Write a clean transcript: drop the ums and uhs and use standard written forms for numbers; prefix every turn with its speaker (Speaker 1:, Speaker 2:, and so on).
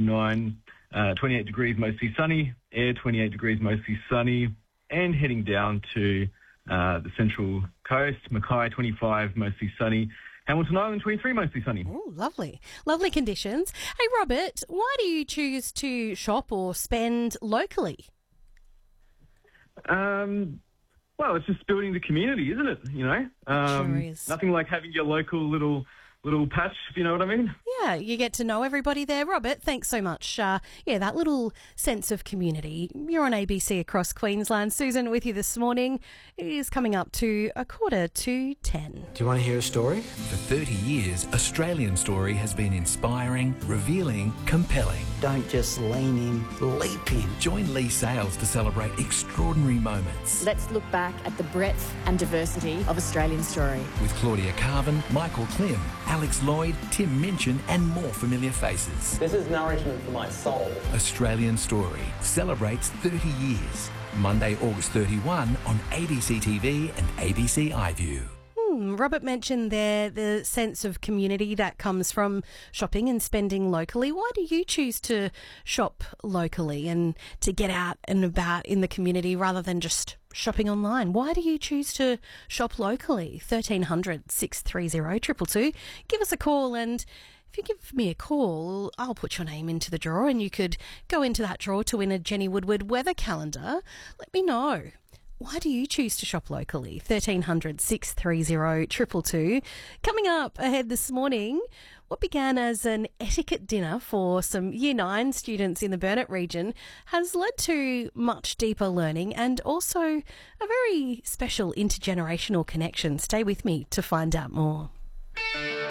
Speaker 1: 29, 28 degrees, mostly sunny. Air, 28 degrees, mostly sunny. And heading down to the Central Coast, Mackay, 25, mostly sunny. Hamilton Island, 23, mostly sunny.
Speaker 2: Oh, lovely. Lovely conditions. Hey, Robert, why do you choose to shop or spend locally?
Speaker 1: Well, it's just building the community, isn't it? You know,
Speaker 2: Sure is.
Speaker 1: nothing like having your local little patch, if you know what I mean.
Speaker 2: Yeah, you get to know everybody there. Robert, thanks so much. That little sense of community. You're on ABC across Queensland. Susan with you this morning. It is coming up to 9:45.
Speaker 3: Do you want to hear a story?
Speaker 4: For 30 years, Australian Story has been inspiring, revealing, compelling.
Speaker 3: Don't just lean in, leap in.
Speaker 4: Join Lee Sales to celebrate extraordinary moments.
Speaker 5: Let's look back at the breadth and diversity of Australian Story.
Speaker 4: With Claudia Carvin, Michael Klim, Alex Lloyd, Tim Minchin and more familiar faces.
Speaker 6: This is nourishment for my soul.
Speaker 4: Australian Story celebrates 30 years. Monday, August 31 on ABC TV and ABC iView.
Speaker 2: Robert mentioned there the sense of community that comes from shopping and spending locally. Why do you choose to shop locally and to get out and about in the community rather than just shopping online? Why do you choose to shop locally? 1300 630 222. Give us a call, and if you give me a call, I'll put your name into the draw and you could go into that draw to win a Jenny Woodward weather calendar. Let me know. Why do you choose to shop locally? 1300 630 222. Coming up ahead this morning, what began as an etiquette dinner for some Year 9 students in the Burnett region has led to much deeper learning and also a very special intergenerational connection. Stay with me to find out more.